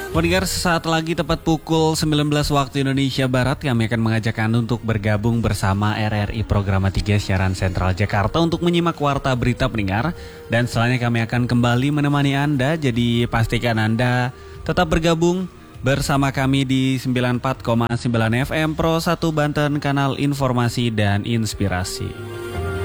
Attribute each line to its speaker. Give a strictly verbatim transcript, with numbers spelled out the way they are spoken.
Speaker 1: Pendengar, sesaat lagi tepat pukul sembilan belas waktu Indonesia Barat, kami akan mengajak Anda untuk bergabung bersama R R I Programa tiga Siaran Sentral Jakarta untuk menyimak Warta Berita Pendengar. Dan selanjutnya kami akan kembali menemani Anda, jadi pastikan Anda tetap bergabung bersama kami di sembilan puluh empat koma sembilan F M Pro satu Banten, kanal informasi dan inspirasi.